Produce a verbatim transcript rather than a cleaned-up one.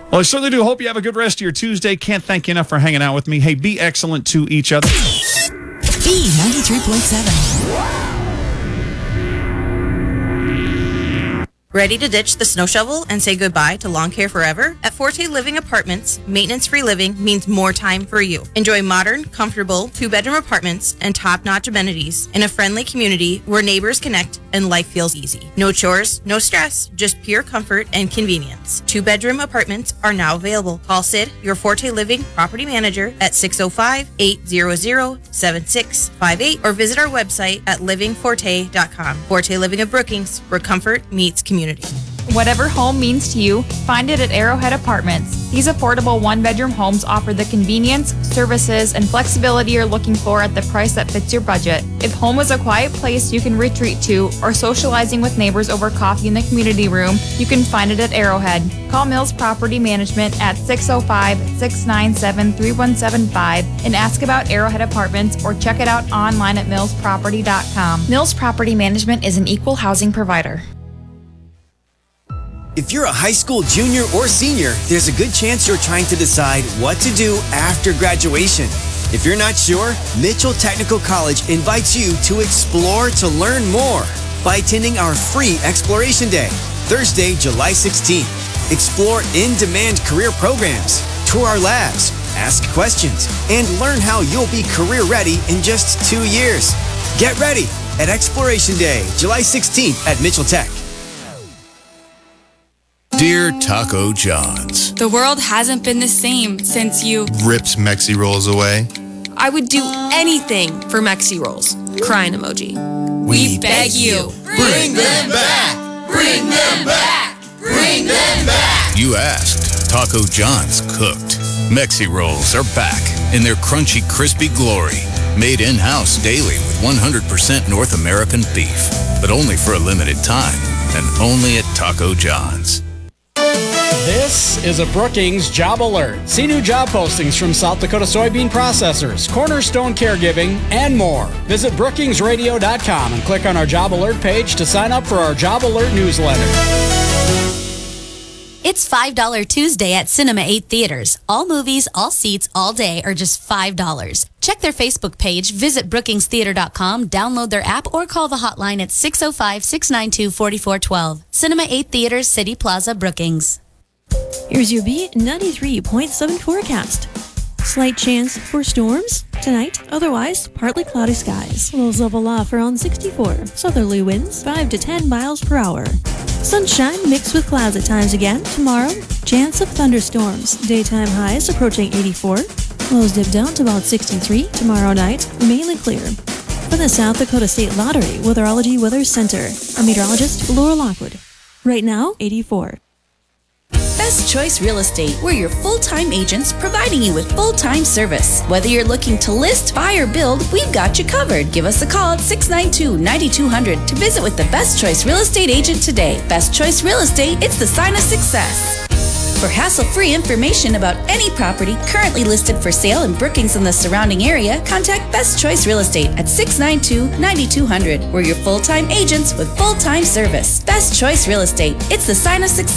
Well, I certainly do hope you have a good rest of your Tuesday. Can't thank you enough for hanging out with me. Hey, be excellent to each other. B ninety-three point seven. Ready to ditch the snow shovel and say goodbye to lawn care forever? At Forte Living Apartments, maintenance-free living means more time for you. Enjoy modern, comfortable, two-bedroom apartments and top-notch amenities in a friendly community where neighbors connect and life feels easy. No chores, no stress, just pure comfort and convenience. Two-bedroom apartments are now available. Call Sid, your Forte Living property manager, at six oh five, eight hundred, seven six five eight or visit our website at living forte dot com. Forte Living of Brookings, where comfort meets community. Whatever home means to you, find it at Arrowhead Apartments. These affordable one-bedroom homes offer the convenience, services, and flexibility you're looking for at the price that fits your budget. If home is a quiet place you can retreat to, or socializing with neighbors over coffee in the community room, you can find it at Arrowhead. Call Mills Property Management at six oh five, six nine seven, three one seven five and ask about Arrowhead Apartments, or check it out online at mills property dot com. Mills Property Management is an equal housing provider. If you're a high school junior or senior, there's a good chance you're trying to decide what to do after graduation. If you're not sure, Mitchell Technical College invites you to explore to learn more by attending our free Exploration Day, Thursday, July sixteenth. Explore in-demand career programs, tour our labs, ask questions, and learn how you'll be career ready in just two years. Get ready at Exploration Day, July sixteenth at Mitchell Tech. Dear Taco John's, the world hasn't been the same since you ripped Mexi Rolls away. I would do anything for Mexi Rolls. Crying emoji. We, we beg you. Bring them back! Bring them back! Bring them back! You asked. Taco John's cooked. Mexi Rolls are back in their crunchy, crispy glory. Made in-house daily with one hundred percent North American beef. But only for a limited time. And only at Taco John's. This is a Brookings Job Alert. See new job postings from South Dakota Soybean Processors, Cornerstone Caregiving, and more. Visit brookings radio dot com and click on our Job Alert page to sign up for our Job Alert newsletter. It's five dollars Tuesday at Cinema eight Theaters. All movies, all seats, all day are just five dollars. Check their Facebook page, visit brookings theater dot com, download their app, or call the hotline at six oh five, six nine two, four four one two. Cinema eight Theaters, City Plaza, Brookings. Here's your B ninety-three point seven forecast. Slight chance for storms tonight, otherwise partly cloudy skies. Lows level off around sixty-four. Southerly winds five to ten miles per hour. Sunshine mixed with clouds at times again tomorrow. Chance of thunderstorms. Daytime highs approaching eighty-four. Lows dip down to about sixty-three. Tomorrow night, mainly clear. From the South Dakota State Lottery Weatherology Weather Center, our meteorologist Laura Lockwood. Right now, eighty-four. Best Choice Real Estate. We're your full-time agents providing you with full-time service. Whether you're looking to list, buy, or build, we've got you covered. Give us a call at six nine two, nine two zero zero to visit with the Best Choice Real Estate agent today. Best Choice Real Estate, it's the sign of success. For hassle-free information about any property currently listed for sale in Brookings and the surrounding area, contact Best Choice Real Estate at six nine two, nine two zero zero. We're your full-time agents with full-time service. Best Choice Real Estate, it's the sign of success.